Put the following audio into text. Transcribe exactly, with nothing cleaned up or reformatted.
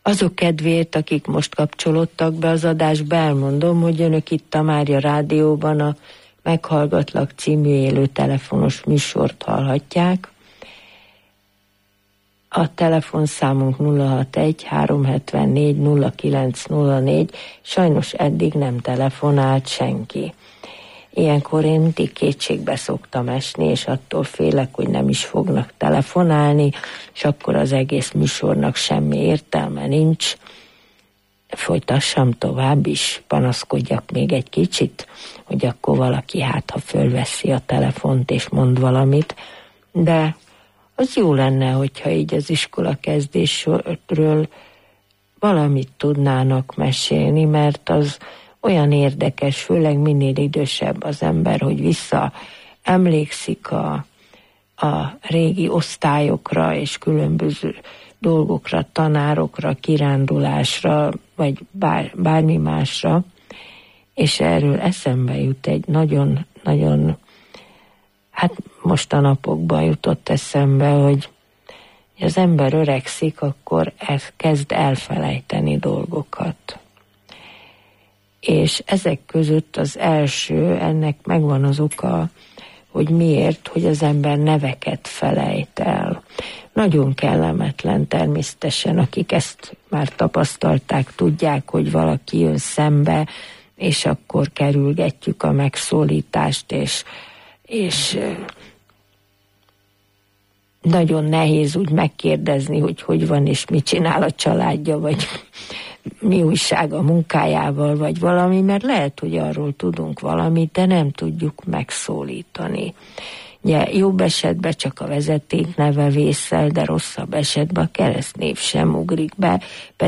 Azok kedvéért, akik most kapcsolódtak be az adásba, elmondom, hogy önök itt a Mária Rádióban a Meghallgatlak című élő telefonos műsort hallhatják. A telefonszámunk nulla hatvanegy három hetvennégy nulla kilenc nulla négy, sajnos eddig nem telefonált senki. Ilyenkor én mindig kétségbe szoktam esni, és attól félek, hogy nem is fognak telefonálni, és akkor az egész műsornak semmi értelme nincs. Folytassam tovább is, panaszkodjak még egy kicsit, hogy akkor valaki hát, ha fölveszi a telefont és mond valamit, de az jó lenne, hogyha így az iskola kezdésről valamit tudnának mesélni, mert az olyan érdekes, főleg minél idősebb az ember, hogy vissza emlékszik a, a régi osztályokra és különböző dolgokra, tanárokra, kirándulásra, vagy bár, bármi másra, és erről eszembe jut egy nagyon-nagyon, hát most a napokban jutott eszembe, hogy az ember öregszik, akkor ez kezd elfelejteni dolgokat. És ezek között az első, ennek megvan az oka, hogy miért, hogy az ember neveket felejt el. Nagyon kellemetlen természetesen, akik ezt már tapasztalták, tudják, hogy valaki jön szembe, és akkor kerülgetjük a megszólítást, és, és nagyon nehéz úgy megkérdezni, hogy hogy van, és mit csinál a családja, vagy mi újság a munkájával, vagy valami, mert lehet, hogy arról tudunk valamit, de nem tudjuk megszólítani. Ugye, jobb esetben csak a vezeték neve vészel, de rosszabb esetben a keresztnév sem ugrik be,